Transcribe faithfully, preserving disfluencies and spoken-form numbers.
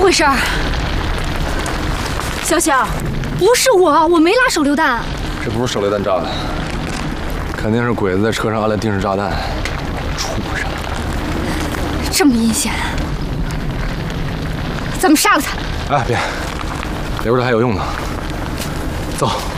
回事？小小，不是我，我没拉手榴弹。 这不是手榴弹炸的，肯定是鬼子在车上安了定时炸弹。畜生！ 这么阴险，咱们杀了他！ 哎，别，留着还有用呢。走。